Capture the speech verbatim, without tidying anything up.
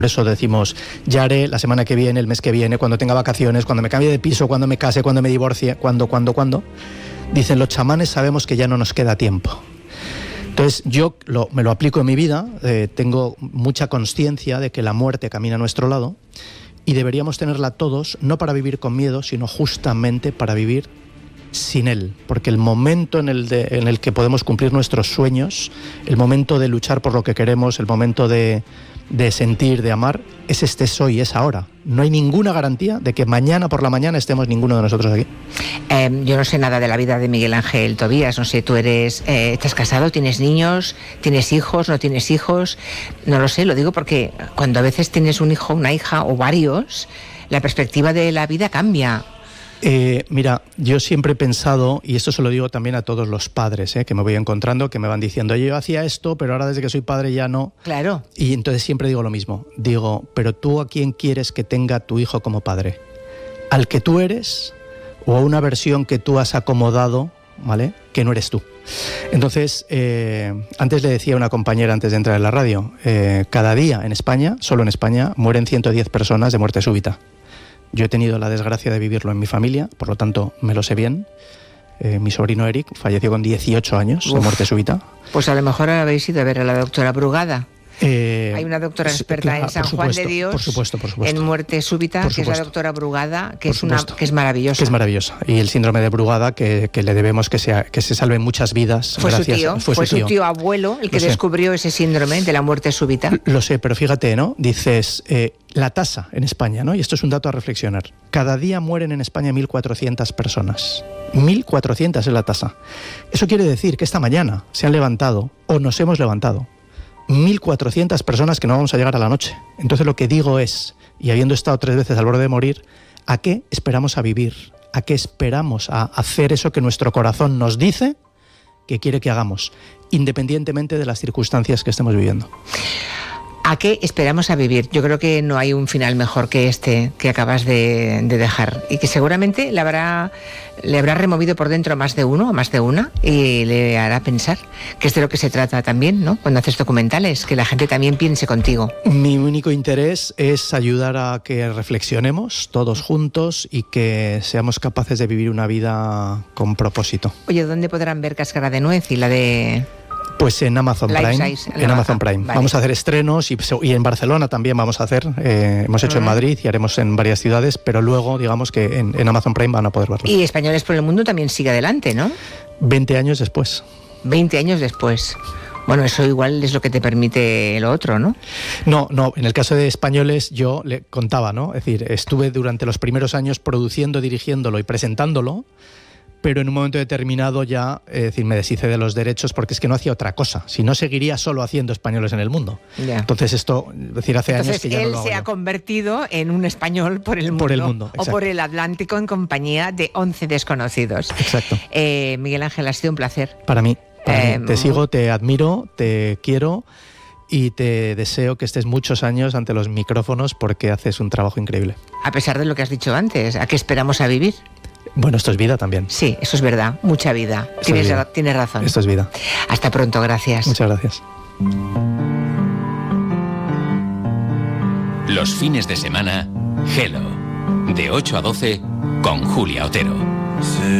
Por eso decimos, ya haré la semana que viene, el mes que viene, cuando tenga vacaciones, cuando me cambie de piso, cuando me case, cuando me divorcie, cuando, cuando, cuando. Dicen los chamanes, sabemos que ya no nos queda tiempo. Entonces yo lo, me lo aplico en mi vida, eh, tengo mucha consciencia de que la muerte camina a nuestro lado y deberíamos tenerla todos, no para vivir con miedo, sino justamente para vivir sin él, porque el momento en el, de, en el que podemos cumplir nuestros sueños, el momento de luchar por lo que queremos, el momento de, de sentir, de amar, es este soy, es ahora. No hay ninguna garantía de que mañana por la mañana estemos ninguno de nosotros aquí. Eh, yo no sé nada de la vida de Miguel Ángel Tobías, no sé, tú eres, eh, ¿estás casado? ¿Tienes niños? ¿Tienes hijos? ¿No tienes hijos? No lo sé, lo digo porque cuando a veces tienes un hijo, una hija o varios, la perspectiva de la vida cambia. Eh, mira, yo siempre he pensado, y esto se lo digo también a todos los padres eh, que me voy encontrando, que me van diciendo, oye, yo hacía esto, pero ahora desde que soy padre ya no. Claro. Y entonces siempre digo lo mismo, digo, pero tú ¿a quién quieres que tenga tu hijo como padre? ¿Al que tú eres o a una versión que tú has acomodado, ¿vale?, que no eres tú? Entonces, eh, antes le decía a una compañera antes de entrar en la radio, eh, cada día en España, solo en España, mueren ciento diez personas de muerte súbita. Yo he tenido la desgracia de vivirlo en mi familia, por lo tanto me lo sé bien. Eh, mi sobrino Eric falleció con dieciocho años Uf, de muerte súbita. Pues a lo mejor habéis ido a ver a la doctora Brugada. Eh, Hay una doctora experta claro, en San supuesto, Juan de Dios, por supuesto, por supuesto. en muerte súbita, que es la doctora Brugada, que es, una, que es maravillosa. Que es maravillosa. Y el síndrome de Brugada, que, que le debemos que, sea, que se salven muchas vidas. Fue gracias, su tío, fue, fue su tío. su tío abuelo el que descubrió ese síndrome de la muerte súbita. Lo sé, pero fíjate, ¿no? Dices, eh, la tasa en España, ¿no? Y esto es un dato a reflexionar. Cada día mueren en España mil cuatrocientas personas. mil cuatrocientas es la tasa. Eso quiere decir que esta mañana se han levantado, o nos hemos levantado, mil cuatrocientas personas que no vamos a llegar a la noche. Entonces lo que digo es, y habiendo estado tres veces al borde de morir, ¿a qué esperamos a vivir? ¿A qué esperamos a hacer eso que nuestro corazón nos dice que quiere que hagamos, independientemente de las circunstancias que estemos viviendo? ¿A qué esperamos a vivir? Yo creo que no hay un final mejor que este que acabas de, de dejar y que seguramente le habrá, le habrá removido por dentro a más de uno, a más de una, y le hará pensar, que es de lo que se trata también, ¿no? Cuando haces documentales, que la gente también piense contigo. Mi único interés es ayudar a que reflexionemos todos juntos y que seamos capaces de vivir una vida con propósito. Oye, ¿dónde podrán ver Cáscara de Nuez y la de...? Pues en Amazon Life Prime, Size, en Amazon Prime. Vale. Vamos a hacer estrenos y, y en Barcelona también vamos a hacer. Eh, hemos hecho uh-huh. en Madrid y haremos en varias ciudades, pero luego, digamos que en, en Amazon Prime van a poder verlo. Y Españoles por el Mundo también sigue adelante, ¿no? veinte años después. veinte años después. Bueno, eso igual es lo que te permite lo otro, ¿no? No, no. En el caso de Españoles yo le contaba, ¿no? Es decir, estuve durante los primeros años produciendo, dirigiéndolo y presentándolo, pero en un momento determinado ya, es decir, me deshice de los derechos porque es que no hacía otra cosa. Si no, seguiría solo haciendo españoles en el mundo. Ya. Entonces esto, es decir, hace Entonces, años que ya no lo hago él se yo. ha convertido en un español por el mundo. Por el mundo, o por el Atlántico en compañía de once desconocidos. Exacto. Eh, Miguel Ángel, ha sido un placer. Para mí. Para Eh, mí. Te sigo, te admiro, te quiero y te deseo que estés muchos años ante los micrófonos porque haces un trabajo increíble. A pesar de lo que has dicho antes, ¿a qué esperamos a vivir? Bueno, esto es vida también. Sí, eso es verdad, mucha vida. Tienes, vida. tienes razón. Esto es vida. Hasta pronto, gracias. Muchas gracias. Los fines de semana, Hello, de ocho a doce con Julia Otero. Sí.